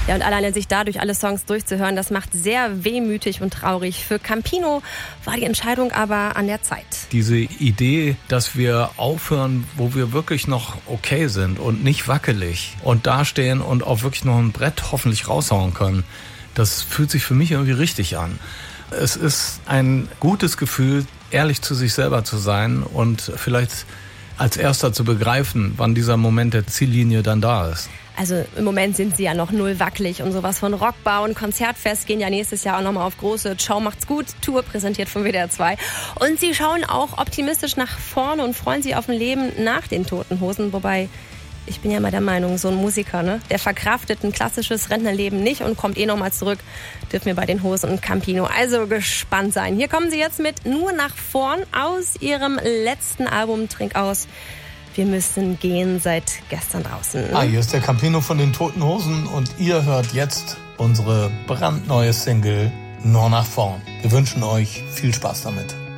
Ja, und alleine sich dadurch alle Songs durchzuhören, das macht sehr wehmütig und traurig. Für Campino war die Entscheidung aber an der Zeit. Diese Idee, dass wir aufhören, wo wir wirklich noch okay sind und nicht wackelig und dastehen und auch wirklich noch ein Brett hoffentlich raushauen können, das fühlt sich für mich irgendwie richtig an. Es ist ein gutes Gefühl, ehrlich zu sich selber zu sein und vielleicht als Erster zu begreifen, wann dieser Moment der Ziellinie dann da ist. Also im Moment sind sie ja noch null wackelig und sowas von Rockbau und Konzertfest gehen ja nächstes Jahr auch nochmal auf große Ciao macht's gut Tour, präsentiert von WDR 2. Und sie schauen auch optimistisch nach vorne und freuen sich auf ein Leben nach den Toten Hosen, wobei ich bin ja mal der Meinung, so ein Musiker, ne, der verkraftet ein klassisches Rentnerleben nicht und kommt nochmal zurück, dürfen wir bei den Hosen und Campino also gespannt sein. Hier kommen sie jetzt mit Nur nach vorn aus ihrem letzten Album Trink aus. Wir müssen gehen, seit gestern draußen. Hier ist der Campino von den Toten Hosen und ihr hört jetzt unsere brandneue Single Nur nach vorn. Wir wünschen euch viel Spaß damit.